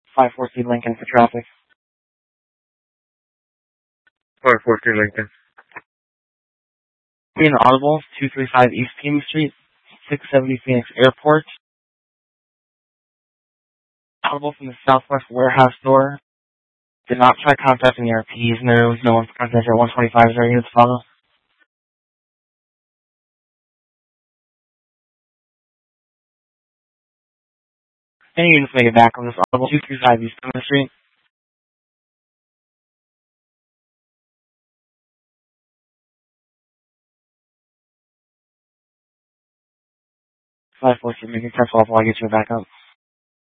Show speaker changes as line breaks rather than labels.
542 Lincoln for traffic.
542 Lincoln.
Being audible, 235 East King Street, 670 Phoenix Airport. Audible from the Southwest Warehouse door. Did not try contacting the RPs, and there was no one contacted at 125. Is there units follow? Any units make it back on this audible, 235 East King Street. 542 making 10 follow-up while I get you back up.